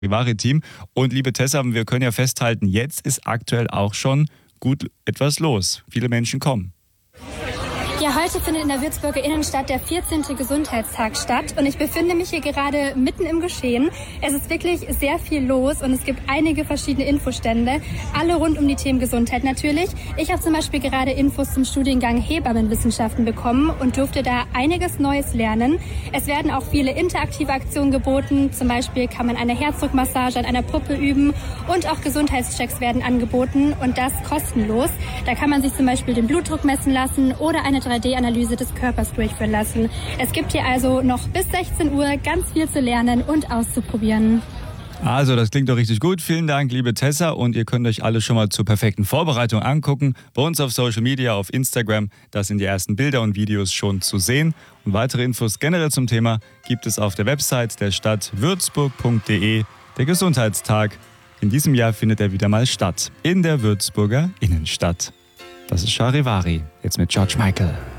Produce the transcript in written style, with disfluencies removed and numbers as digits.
Charivari-Team. Und liebe Tessa, wir können ja festhalten, jetzt ist aktuell auch schon gut etwas los. Viele Menschen kommen. Ja, heute findet in der Würzburger Innenstadt der 14. Gesundheitstag statt und ich befinde mich hier gerade mitten im Geschehen. Es ist wirklich sehr viel los und es gibt einige verschiedene Infostände, alle rund um die Themen Gesundheit natürlich. Ich habe zum Beispiel gerade Infos zum Studiengang Hebammenwissenschaften bekommen und durfte da einiges Neues lernen. Es werden auch viele interaktive Aktionen geboten, zum Beispiel kann man eine Herzdruckmassage an einer Puppe üben und auch Gesundheitschecks werden angeboten und das kostenlos. Da kann man sich zum Beispiel den Blutdruck messen lassen oder eine 3D-Analyse des Körpers durchführen lassen. Es gibt hier also noch bis 16 Uhr ganz viel zu lernen und auszuprobieren. Also, das klingt doch richtig gut. Vielen Dank, liebe Tessa. Und ihr könnt euch alle schon mal zur perfekten Vorbereitung angucken. Bei uns auf Social Media, auf Instagram. Da sind die ersten Bilder und Videos schon zu sehen. Und weitere Infos generell zum Thema gibt es auf der Website der Stadt würzburg.de. Der Gesundheitstag. In diesem Jahr findet er wieder mal statt. In der Würzburger Innenstadt. Das ist Charivari. Jetzt mit George Michael.